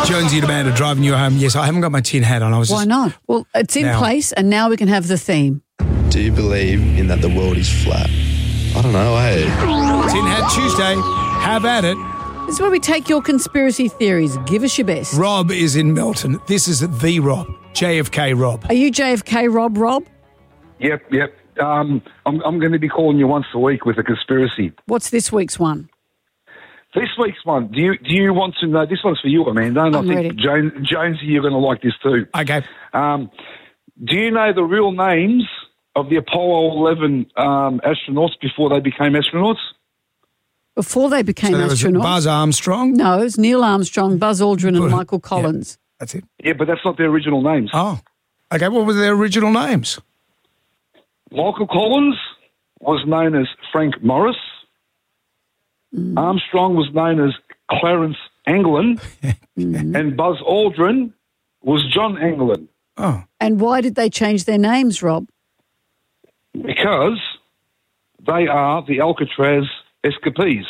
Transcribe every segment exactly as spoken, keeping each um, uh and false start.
Jonesy and Amanda driving you home. Yes, I haven't got my tin hat on. I was Why just, not? Well, it's in Now. place, and now we can have the theme. Do you believe in that the world is flat? I don't know, hey. Tin Hat Tuesday. Have at it. This is where we take your conspiracy theories. Give us your best. Rob is in Melton. This is the Rob. J F K Rob. Are you J F K Rob, Rob? Yep, yep. Um, I'm, I'm going to be calling you once a week with a conspiracy. What's this week's one? This week's one, do you do you want to know? This one's for you, Amanda, and I'm I ready. think Jones, Jonesy, you're going to like this too. Okay. Um, do you know the real names of the Apollo eleven um, astronauts before they became astronauts? Before they became So there was astronauts? Buzz Armstrong. No, it's Neil Armstrong, Buzz Aldrin, and Good. Michael Collins. Yeah, that's it. Yeah, but that's not their original names. Oh. Okay, what were their original names? Michael Collins was known as Frank Morris. Mm. Armstrong was known as Clarence Anglin. Mm. And Buzz Aldrin was John Anglin. Oh. And why did they change their names, Rob? Because they are the Alcatraz escapees.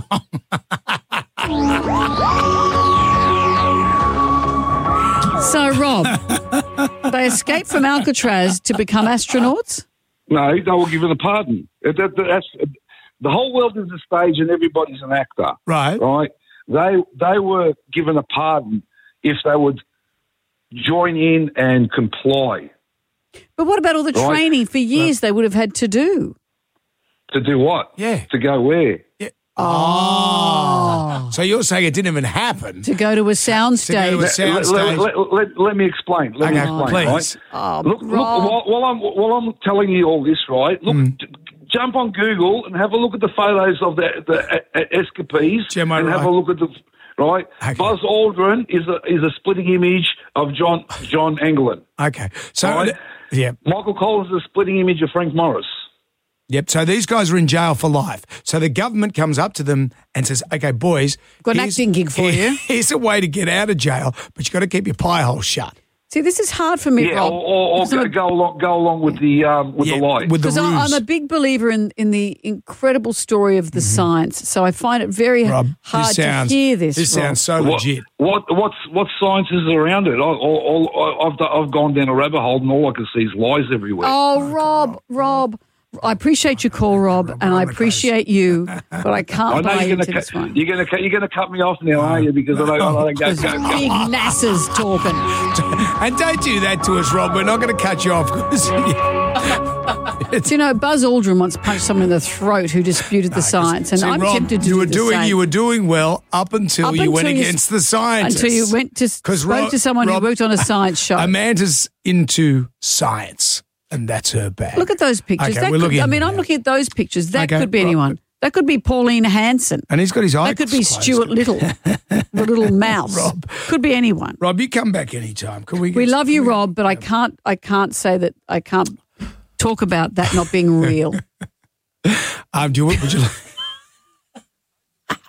So, Rob, they escaped from Alcatraz to become astronauts? No, they were given a pardon. That- that- that's, the whole world is a stage and everybody's an actor. Right. Right? They they were given a pardon if they would join in and comply. But what about all the Right. training for years they would have had to do? To do what? Yeah. To go where? Oh. So you're saying it didn't even happen? To go to a To go soundstage. to a Let, soundstage? let, let, let, let me explain. Let me Okay, explain, please. right? Oh, Look, look Rob. while, while I'm while I'm telling you all this, right? Look, Mm. j- jump on Google and have a look at the photos of the the uh, uh, escapees, Am I and have right? a look at the right. Okay. Buzz Aldrin is a is a splitting image of John John Anglin. Okay. So, Right. yeah. Michael Collins is a splitting image of Frank Morris. Yep. So these guys are in jail for life. So the government comes up to them and says, okay, boys. Got an here's- acting gig for you. Here's a way to get out of jail, but you've got to keep your pie hole shut. See, this is hard for me, Yeah, Rob. or, or, or Because I'm go, a- go along go along with the um, with Yeah, the lie. with the Because I- ruse. I'm a big believer in, in the incredible story of the science, so I find it very Rob, hard this sounds, to hear this. This Rob. sounds so What, legit. what what's what science is around it? I, all, all, I've I've gone down a rabbit hole and all I can see is lies everywhere. Oh, Rob, Rob, I appreciate your call, Rob, and I appreciate you, but I I can't know buy you're into gonna this cut, one. you're gonna cut, you're gonna cut me off now, are you? Because I don't, I don't go, Because go, go. big NASA's talking. And don't do that to us, Rob. We're not going to cut you off. 'cause- Do you know, Buzz Aldrin once punched someone in the throat who disputed the science, and See, I'm Rob, tempted to you do were the doing same. you were doing well up until Up you went until you- against the scientists. Until you went to spoke Rob- to someone Rob- who worked on a science show. Amanda's into science, and that's her bag. Look at those pictures. Okay, that we're could, looking I at mean, them I'm now. looking at those pictures. That Okay, could be right. anyone. That could be Pauline Hanson. And he's got his eyes That could be closed. Stuart Little, the little mouse. Rob. Could be anyone. Rob, you come back anytime. Can we? Get We love you, can we- Rob, but I can't. I can't say that. I can't talk about that not being real. Um, do you want? Would you? like-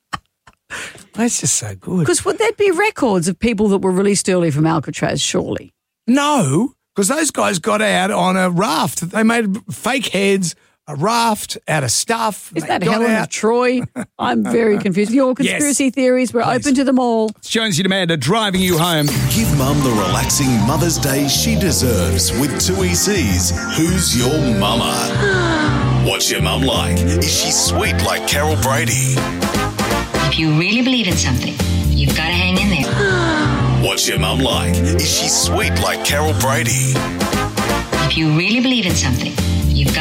That's just so good. Because would there be records of people that were released early from Alcatraz? Surely. No, because those guys got out on a raft. They made fake heads, a raft out of stuff. Is They that got Helen out. of Troy? I'm very confused. Your conspiracy theories, we're Please. open to them all. It's Jonesy and Amanda driving you home. Give Mum the relaxing Mother's Day she deserves with two E C's Who's Your Mama? What's your mum like? Is she sweet like Carol Brady? If you really believe in something, you've got to hang in there. What's your mum like? Is she sweet like Carol Brady? If you really believe in something, you've got